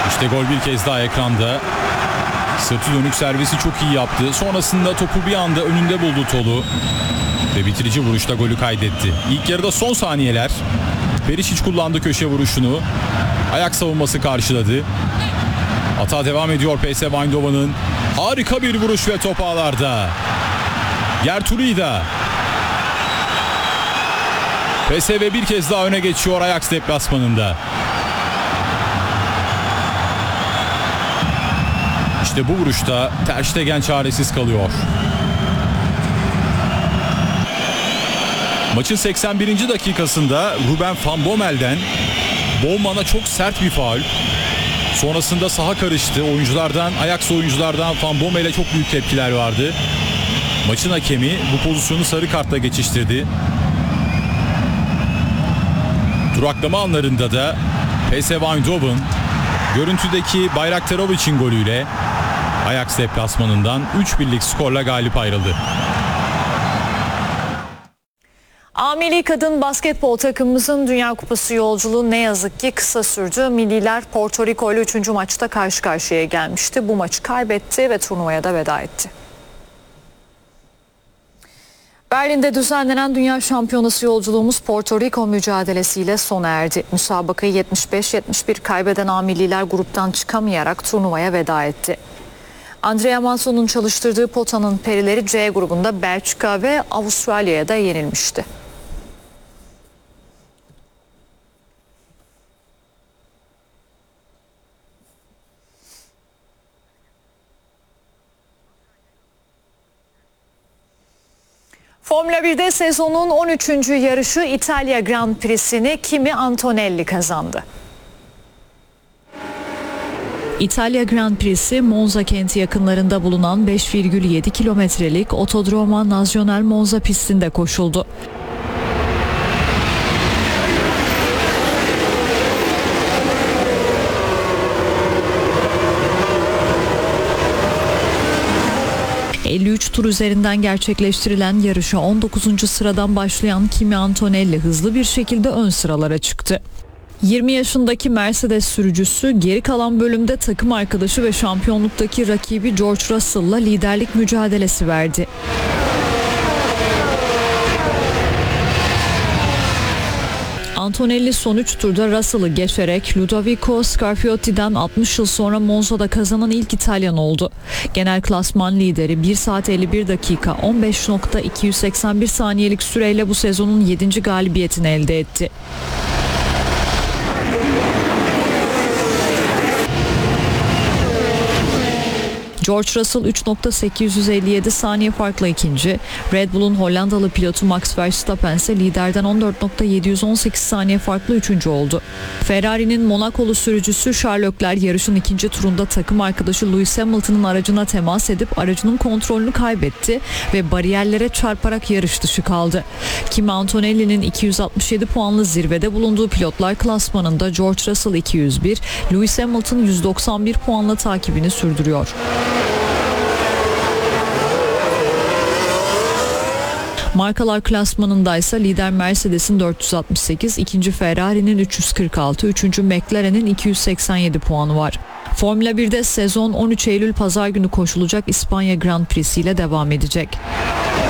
İşte gol bir kez daha ekranda. Sırtı dönük servisi çok iyi yaptı. Sonrasında topu bir anda önünde buldu Tolu. Ve bitirici vuruşta golü kaydetti. İlk yarıda son saniyeler. Perisic kullandı köşe vuruşunu. Ayak savunması karşıladı. Hata devam ediyor PSV Eindhoven'ın. Harika bir vuruş ve top ağlarda. Gertruida. PSV bir kez daha öne geçiyor Ajax deplasmanında. İşte bu vuruşta Ter Stegen çaresiz kalıyor. Maçın 81. dakikasında Ruben van Bommel'den Bowman'a çok sert bir faul. Sonrasında saha karıştı. Ajax oyunculardan Van Bommel'e çok büyük tepkiler vardı. Maçın hakemi bu pozisyonu sarı kartla geçiştirdi. Duraklama anlarında da PSV Eindhoven görüntüdeki Bayraktarovic'in golüyle Ajax deplasmanından 3-1'lik skorla galip ayrıldı. A milli kadın basketbol takımımızın Dünya Kupası yolculuğu ne yazık ki kısa sürdü. Milliler Porto Rico ile 3. maçta karşı karşıya gelmişti. Bu maçı kaybetti ve turnuvaya da veda etti. Berlin'de düzenlenen Dünya Şampiyonası yolculuğumuz Porto Rico mücadelesiyle sona erdi. Müsabakayı 75-71 kaybeden A milliler gruptan çıkamayarak turnuvaya veda etti. Andrea Manson'un çalıştırdığı potanın perileri C grubunda Belçika ve Avustralya'ya da yenilmişti. Formula 1'de sezonun 13. yarışı İtalya Grand Prix'sini Kimi Antonelli kazandı. İtalya Grand Prix'si Monza kenti yakınlarında bulunan 5,7 kilometrelik Autodromo Nazionale Monza pistinde koşuldu. ...53 tur üzerinden gerçekleştirilen yarışa 19. sıradan başlayan Kimi Antonelli hızlı bir şekilde ön sıralara çıktı. 20 yaşındaki Mercedes sürücüsü geri kalan bölümde takım arkadaşı ve şampiyonluktaki rakibi George Russell'la liderlik mücadelesi verdi. Antonelli son 3 turda Russell'ı geçerek Ludovico Scarfiotti'den 60 yıl sonra Monza'da kazanan ilk İtalyan oldu. Genel klasman lideri 1 saat 51 dakika 15.281 saniyelik süreyle bu sezonun 7. galibiyetini elde etti. George Russell 3.857 saniye farkla ikinci. Red Bull'un Hollandalı pilotu Max Verstappen ise liderden 14.718 saniye farklı üçüncü oldu. Ferrari'nin Monakolu sürücüsü Charles Leclerc yarışın ikinci turunda takım arkadaşı Lewis Hamilton'ın aracına temas edip aracının kontrolünü kaybetti ve bariyerlere çarparak yarış dışı kaldı. Kimi Antonelli'nin 267 puanlı zirvede bulunduğu pilotlar klasmanında George Russell 201, Lewis Hamilton 191 puanla takibini sürdürüyor. Markalar klasmanında ise lider Mercedes'in 468, ikinci Ferrari'nin 346, üçüncü McLaren'in 287 puanı var. Formula 1'de sezon 13 Eylül Pazar günü koşulacak İspanya Grand Prix'si ile devam edecek.